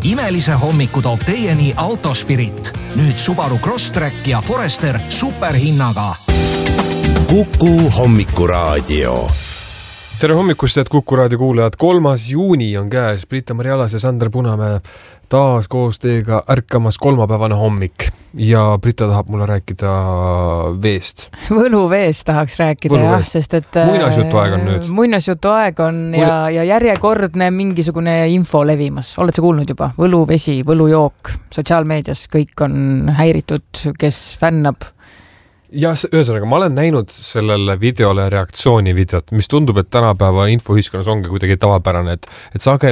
Imelise hommiku toob teieni Autospirit. Nüüd Subaru Crosstrek ja Forester superhinnaga. Kuku hommikuraadio. Tere hommikust, et Kuku raadio kuulajad. 3. juuni on käes. Britta-Mari Alas ja Sander Punamäe taas koos teiega ärkamas kolmapäevane hommik. Ja Britta tahab mulle rääkida veest. Võluveest tahaks rääkida, jah, sest et muinasjutu aeg on nüüd. Muinasjutu aeg on ja järjekordne mingisugune info levimas. Oled sa kuulnud juba? Võluvesi, võlujook, sotsiaalmeedias kõik on häiritud, kes fännab. Ja ühesõnaga, ma olen näinud sellele videole reaktsiooni videot, mis tundub, et tänapäeva infoühiskonnas ongi kuidagi tavapärane, et